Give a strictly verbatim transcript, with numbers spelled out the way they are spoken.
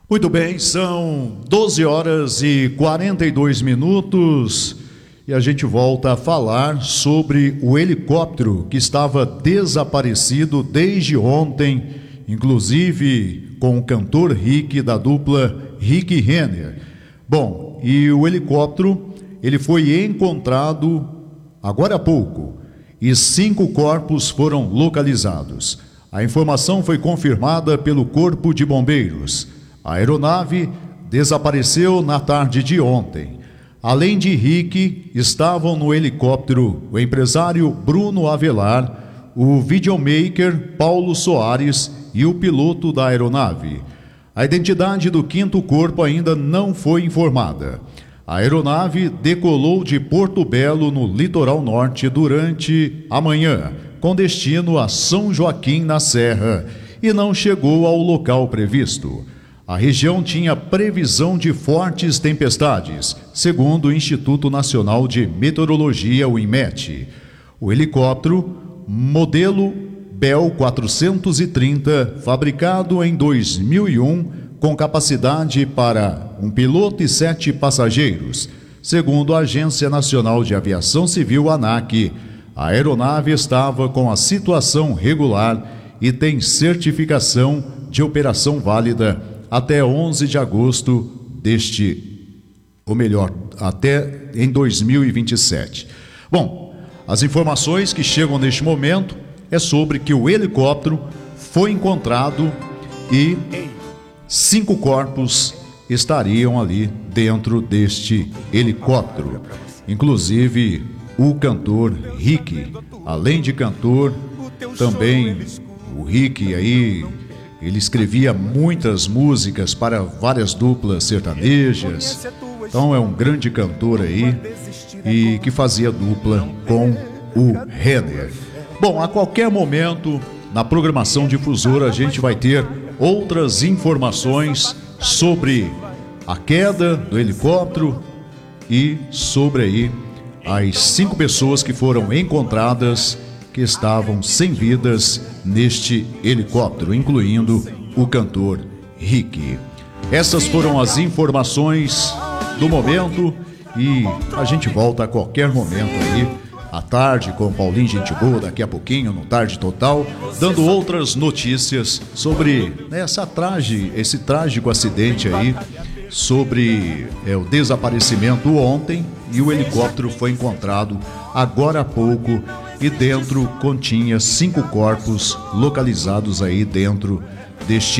Muito bem, são doze horas e quarenta e dois minutos e a gente volta a falar sobre o helicóptero que estava desaparecido desde ontem, inclusive com o cantor Rick da dupla Rick Renner. Bom, e o helicóptero ele foi encontrado agora há pouco e cinco corpos foram localizados. A informação foi confirmada pelo Corpo de Bombeiros. A aeronave desapareceu na tarde de ontem. Além de Rick, estavam no helicóptero o empresário Bruno Avelar, o videomaker Paulo Soares e o piloto da aeronave. A identidade do quinto corpo ainda não foi informada. A aeronave decolou de Porto Belo, no litoral norte, durante a manhã, com destino a São Joaquim, na Serra, e não chegou ao local previsto. A região tinha previsão de fortes tempestades, segundo o Instituto Nacional de Meteorologia, o INMET. O helicóptero, modelo Bell quatrocentos e trinta, fabricado em dois mil e um, com capacidade para um piloto e sete passageiros. Segundo a Agência Nacional de Aviação Civil, ANAC, a aeronave estava com a situação regular e tem certificação de operação válida até onze de agosto deste, ou melhor, até em dois mil e vinte e sete. Bom, as informações que chegam neste momento é sobre que o helicóptero foi encontrado e cinco corpos estariam ali dentro deste helicóptero, inclusive o cantor Rick. Além de cantor, também o Rick aí, ele escrevia muitas músicas para várias duplas sertanejas. Então é um grande cantor aí e que fazia dupla com o Renner. Bom, a qualquer momento na programação difusora a gente vai ter outras informações sobre a queda do helicóptero e sobre aí as cinco pessoas que foram encontradas que estavam sem vidas neste helicóptero, incluindo o cantor Rick. Essas foram as informações do momento e a gente volta a qualquer momento aí, à tarde, com o Paulinho Gente Boa, daqui a pouquinho, no Tarde Total, dando outras notícias sobre essa trage, esse trágico acidente aí, sobre é, o desaparecimento ontem, e o helicóptero foi encontrado agora há pouco e dentro continha cinco corpos localizados aí dentro deste